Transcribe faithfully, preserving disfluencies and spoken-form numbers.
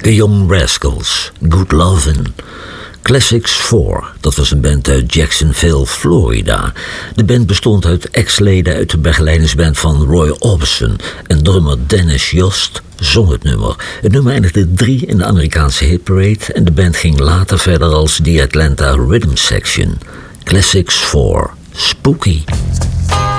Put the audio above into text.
The Young Rascals, Good Lovin'. Classics four, dat was een band uit Jacksonville, Florida. De band bestond uit ex-leden uit de begeleidingsband van Roy Orbison en drummer Dennis Yost zong het nummer. Het nummer eindigde drie in de Amerikaanse hitparade en de band ging later verder als The Atlanta Rhythm Section. Classics four, Spooky.